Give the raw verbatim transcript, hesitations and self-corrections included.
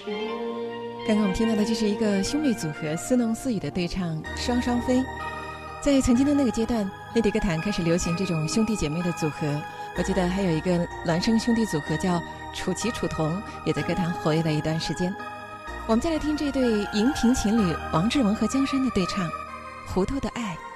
刚刚我们听到的就是一个兄妹组合似弄似语的对唱《双双飞》。在曾经的那个阶段，内地歌坛开始流行这种兄弟姐妹的组合。我记得还有一个孪生兄弟组合叫楚奇楚童，也在歌坛活跃了一段时间。我们再来听这对荧屏情侣王志文和江山的对唱《糊涂的爱》。